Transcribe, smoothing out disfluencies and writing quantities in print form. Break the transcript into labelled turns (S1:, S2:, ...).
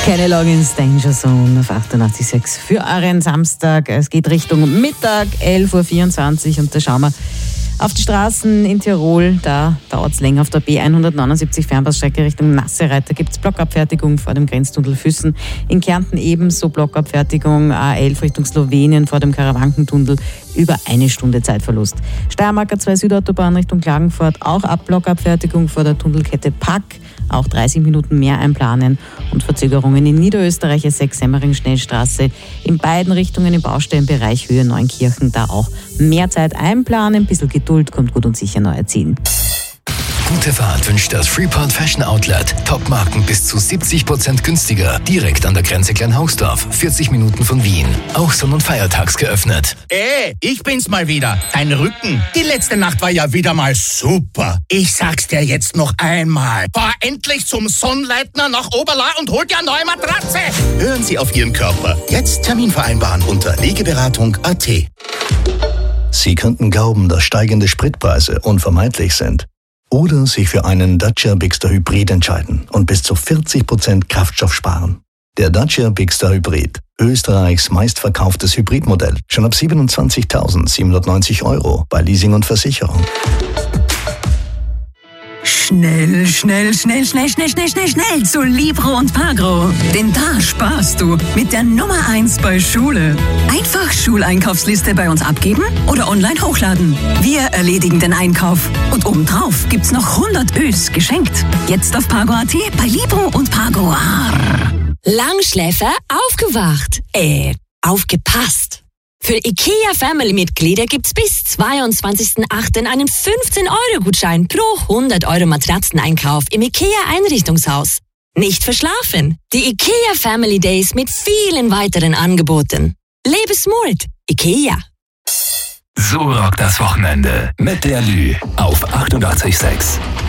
S1: Kenny Loggins, Danger Zone auf 88,6 für euren Samstag. Es geht Richtung Mittag, 11.24 Uhr und da schauen wir auf die Straßen in Tirol. Da dauert es länger auf der B179 Fernbahnstrecke Richtung Nassereit. Da gibt es Blockabfertigung vor dem Grenztunnel Füssen. In Kärnten ebenso Blockabfertigung A11 Richtung Slowenien vor dem Karawankentunnel. Über 1 Stunde Zeitverlust. Steiermark A2 Südautobahn Richtung Klagenfurt. Auch Blockabfertigung vor der Tunnelkette Pack. Auch 30 Minuten mehr einplanen und Verzögerungen in Niederösterreich A6 Semmering-Schnellstraße in beiden Richtungen im Baustellenbereich Höhe Neunkirchen. Da auch mehr Zeit einplanen, ein bisschen Geduld, kommt gut und sicher neue Zielen.
S2: Gute Fahrt wünscht das Freeport Fashion Outlet. Top-Marken bis zu 70% günstiger. Direkt an der Grenze Kleinhausdorf, 40 Minuten von Wien. Auch sonn- und feiertags geöffnet.
S3: Ich bin's mal wieder. Dein Rücken. Die letzte Nacht war ja wieder mal super. Ich sag's dir jetzt noch einmal. Fahr endlich zum Sonnleitner nach Oberla und hol dir eine neue Matratze. Hören Sie auf Ihren Körper. Jetzt Termin vereinbaren unter Legeberatung.at.
S4: Sie könnten glauben, dass steigende Spritpreise unvermeidlich sind. Oder sich für einen Dacia Bigster Hybrid entscheiden und bis zu 40% Kraftstoff sparen. Der Dacia Bigster Hybrid, Österreichs meistverkauftes Hybridmodell, schon ab 27.790 € bei Leasing und Versicherung.
S5: Schnell zu Libro und Pagro. Denn da sparst du mit der Nummer 1 bei Schule. Einfach Schuleinkaufsliste bei uns abgeben oder online hochladen. Wir erledigen den Einkauf. Und obendrauf gibt's noch 100 Ös geschenkt. Jetzt auf Pagro.at bei Libro und Pagro.
S6: Langschläfer aufgewacht. Aufgepasst. Für IKEA-Family-Mitglieder gibt's bis 22.08. einen 15-Euro-Gutschein pro 100 € Matratzeneinkauf im IKEA-Einrichtungshaus. Nicht verschlafen. Die IKEA Family Days mit vielen weiteren Angeboten. Lebe smart. IKEA.
S2: So rockt das Wochenende mit der Lü auf 88,6.